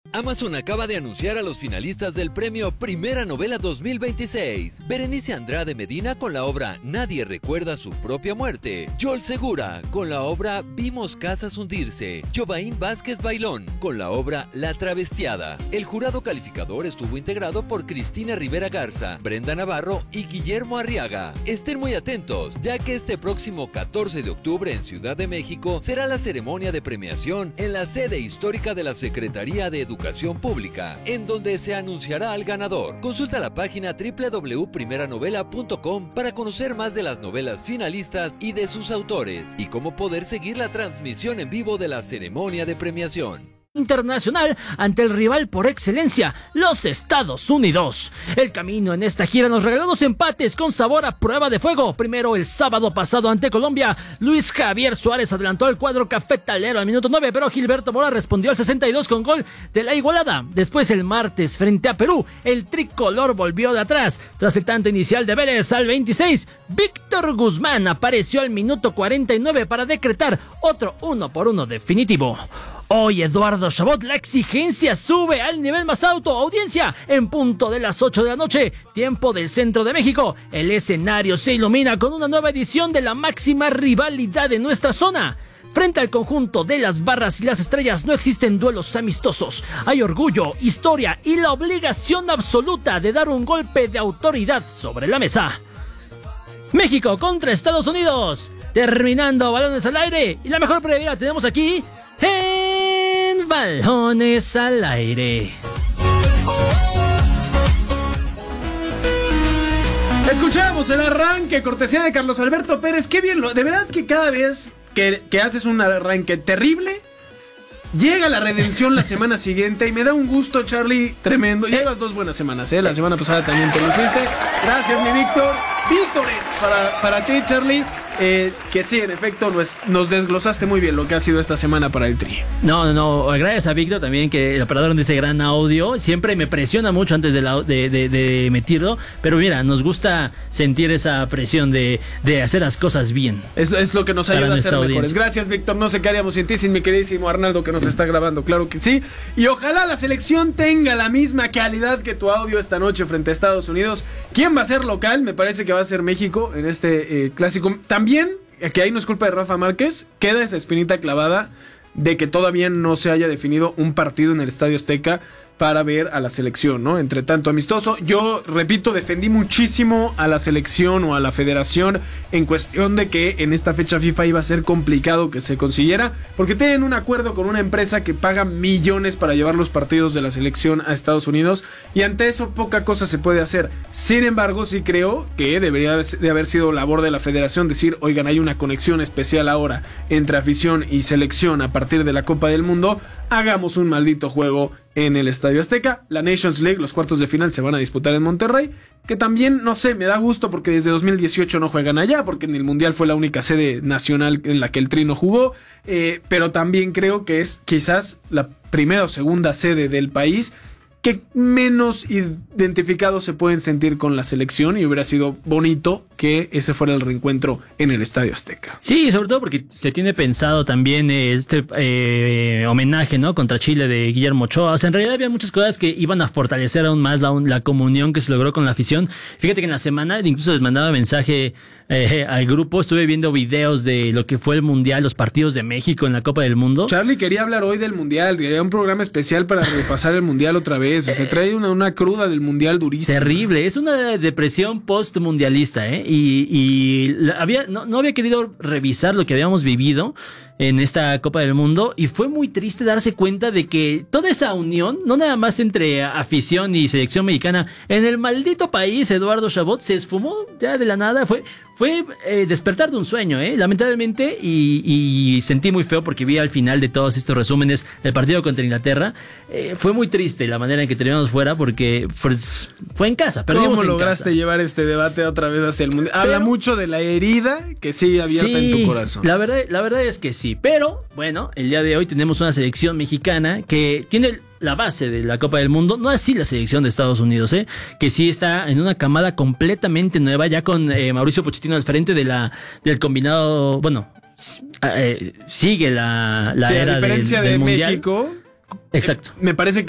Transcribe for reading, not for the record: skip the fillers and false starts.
Amazon acaba de anunciar a los finalistas del premio Primera Novela 2026. Berenice Andrade Medina con la obra Nadie recuerda su propia muerte. Joel Segura con la obra Vimos casas hundirse. Jovaín Vázquez Bailón con la obra La travestiada. El jurado calificador estuvo integrado por Cristina Rivera Garza, Brenda Navarro y Guillermo Arriaga. Estén muy atentos, ya que este próximo 14 de octubre en Ciudad de México será la ceremonia de premiación en la sede histórica de la Secretaría de Educación Pública, en donde se anunciará al ganador. Consulta la página www.primeranovela.com para conocer más de las novelas finalistas y de sus autores, y cómo poder seguir la transmisión en vivo de la ceremonia de premiación internacional ante el rival por excelencia, los Estados Unidos. El camino en esta gira nos regaló 2 empates con sabor a prueba de fuego. Primero, el sábado pasado ante Colombia, Luis Javier Suárez adelantó al cuadro cafetalero al minuto 9, pero Gilberto Mora respondió al 62 con gol de la igualada. Después, el martes frente a Perú, el tricolor volvió de atrás. Tras el tanto inicial de Vélez al 26, Víctor Guzmán apareció al minuto 49 para decretar otro 1-1 definitivo. Hoy Eduardo Chabot, la exigencia sube al nivel más alto. Audiencia en punto de las 8 de la noche, tiempo del centro de México. El escenario se ilumina con una nueva edición de la máxima rivalidad de nuestra zona. Frente al conjunto de las Barras y las Estrellas no existen duelos amistosos. Hay orgullo, historia y la obligación absoluta de dar un golpe de autoridad sobre la mesa. México contra Estados Unidos. Terminando balones al aire. Y la mejor previa tenemos aquí en Balones al Aire. Escuchamos el arranque, cortesía de Carlos Alberto Pérez. Qué bien, de verdad que cada vez que haces un arranque terrible, llega la redención la semana siguiente. Y me da un gusto, Charlie, tremendo. Llevas 2 buenas semanas, La semana pasada también te luciste. Gracias, mi Víctor. Vítores para ti, Charlie. Que sí, en efecto, nos desglosaste muy bien lo que ha sido esta semana para el Tri. No, gracias a Víctor también, que el operador de ese gran audio. Siempre me presiona mucho antes de emitirlo, pero mira, nos gusta sentir esa presión de hacer las cosas bien. Es lo que nos ayuda a ser mejores. Gracias, Víctor. No sé qué haríamos sin ti, sin mi queridísimo Arnaldo, que nos está grabando. Claro que sí. Y ojalá la selección tenga la misma calidad que tu audio esta noche frente a Estados Unidos. ¿Quién va a ser local? Me parece que va a ser México en este clásico. También, que ahí no es culpa de Rafa Márquez, queda esa espinita clavada de que todavía no se haya definido un partido en el Estadio Azteca para ver a la selección, ¿no? Entre tanto amistoso, yo repito, defendí muchísimo a la selección o a la federación en cuestión de que en esta fecha FIFA iba a ser complicado que se consiguiera, porque tienen un acuerdo con una empresa que paga millones para llevar los partidos de la selección a Estados Unidos, y ante eso poca cosa se puede hacer. Sin embargo, sí creo que debería de haber sido labor de la federación decir, oigan, hay una conexión especial ahora entre afición y selección a partir de la Copa del Mundo, hagamos un maldito juego en el Estadio Azteca. La Nations League, los cuartos de final se van a disputar en Monterrey, que también, no sé, me da gusto porque desde 2018 no juegan allá, porque en el Mundial fue la única sede nacional en la que el Tri no jugó, pero también creo que es quizás la primera o segunda sede del país que menos identificados se pueden sentir con la selección, y hubiera sido bonito que ese fuera el reencuentro en el Estadio Azteca. Sí, sobre todo porque se tiene pensado también homenaje, ¿no?, contra Chile de Guillermo Ochoa. O sea, en realidad había muchas cosas que iban a fortalecer aún más la comunión que se logró con la afición. Fíjate que en la semana incluso les mandaba mensaje al grupo, estuve viendo videos de lo que fue el Mundial, los partidos de México en la Copa del Mundo. Charlie quería hablar hoy del Mundial, quería un programa especial para repasar el Mundial otra vez. O sea, trae una cruda del Mundial durísima. Terrible, es una depresión post-mundialista, no había querido revisar lo que habíamos vivido en esta Copa del Mundo, y fue muy triste darse cuenta de que toda esa unión, no nada más entre afición y selección mexicana, en el maldito país, Eduardo Chabot, se esfumó ya de la nada. Fue despertar de un sueño, lamentablemente, y sentí muy feo porque vi al final de todos estos resúmenes el partido contra Inglaterra. Fue muy triste la manera en que terminamos fuera, porque pues, fue en casa, perdimos. ¿Cómo lograste llevar este debate otra vez hacia el Mundial? Habla mucho de la herida que sigue abierta en tu corazón. La verdad es que sí, pero bueno, el día de hoy tenemos una selección mexicana que tiene la base de la Copa del Mundo, no así la selección de Estados Unidos, que sí está en una camada completamente nueva, ya con Mauricio Pochettino al frente del combinado. Bueno, sigue la era a diferencia del de Mundial. México. Exacto. Me parece